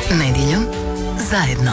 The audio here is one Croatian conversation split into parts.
Nedjeljom zajedno.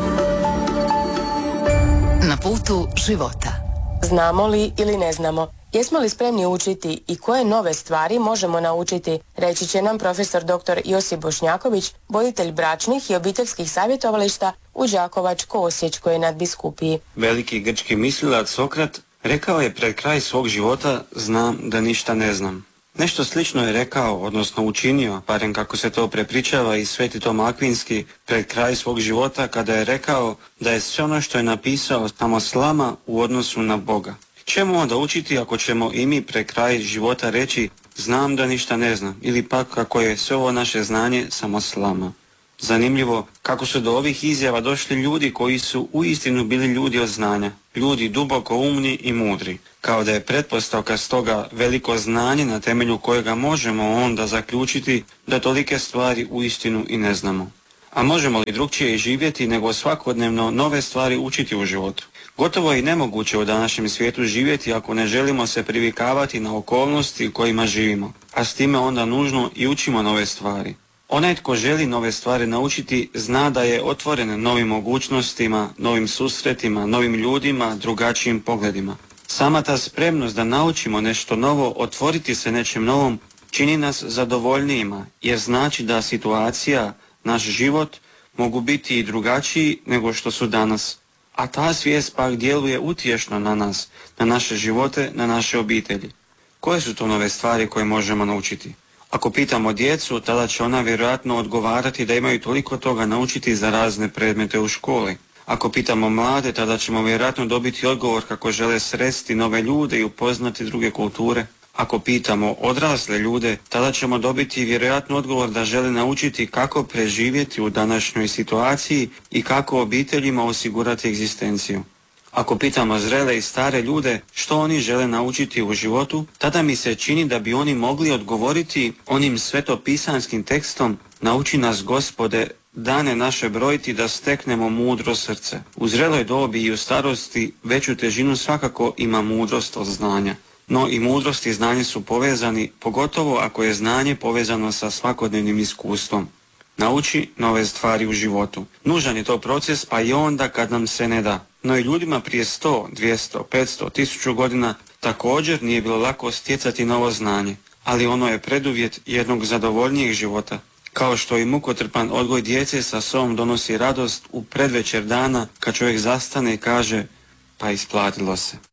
Na putu života. Znamo li ili ne znamo? Jesmo li spremni učiti i koje nove stvari možemo naučiti? Reći će nam profesor dr. Josip Bošnjaković, voditelj bračnih i obiteljskih savjetovališta u Đakovačko-Osječkoj nadbiskupiji. Veliki grčki mislilac Sokrat rekao je pred kraj svog života: znam da ništa ne znam. Nešto slično je rekao, odnosno učinio, barem kako se to prepričava i Sveti Tom Akvinski, pred kraj svog života kada je rekao da je sve ono što je napisao samo slama u odnosu na Boga. Čemu onda učiti ako ćemo i mi pred kraj života reći znam da ništa ne znam, ili pak kako je sve ovo naše znanje samo slama? Zanimljivo kako su do ovih izjava došli ljudi koji su uistinu bili ljudi od znanja, ljudi duboko umni i mudri, kao da je pretpostavka stoga veliko znanje na temelju kojega možemo onda zaključiti da tolike stvari uistinu i ne znamo. A možemo li drukčije živjeti nego svakodnevno nove stvari učiti u životu? Gotovo je i nemoguće u današnjem svijetu živjeti ako ne želimo se privikavati na okolnosti u kojima živimo, a s time onda nužno i učimo nove stvari. Onaj tko želi nove stvari naučiti zna da je otvoren novim mogućnostima, novim susretima, novim ljudima, drugačijim pogledima. Sama ta spremnost da naučimo nešto novo, otvoriti se nečem novom, čini nas zadovoljnijima, jer znači da situacija, naš život, mogu biti i drugačiji nego što su danas. A ta svijest pak djeluje utješno na nas, na naše živote, na naše obitelji. Koje su to nove stvari koje možemo naučiti? Ako pitamo djecu, tada će ona vjerojatno odgovarati da imaju toliko toga naučiti za razne predmete u školi. Ako pitamo mlade, tada ćemo vjerojatno dobiti odgovor kako žele sresti nove ljude i upoznati druge kulture. Ako pitamo odrasle ljude, tada ćemo dobiti vjerojatno odgovor da žele naučiti kako preživjeti u današnjoj situaciji i kako obiteljima osigurati egzistenciju. Ako pitamo zrele i stare ljude što oni žele naučiti u životu, tada mi se čini da bi oni mogli odgovoriti onim svetopisanskim tekstom: nauči nas, Gospode, dane naše brojiti da steknemo mudro srce. U zreloj dobi i u starosti veću težinu svakako ima mudrost od znanja. No i mudrost i znanje su povezani, pogotovo ako je znanje povezano sa svakodnevnim iskustvom. Nauči nove stvari u životu. Nužan je to proces, pa i onda kad nam se ne da. No i ljudima prije 100, 200, 500, 1000 godina također nije bilo lako stjecati novo znanje, ali ono je preduvjet jednog zadovoljnijeg života. Kao što i mukotrpan odgoj djece sa sobom donosi radost u predvečer dana kad čovjek zastane i kaže: pa isplatilo se.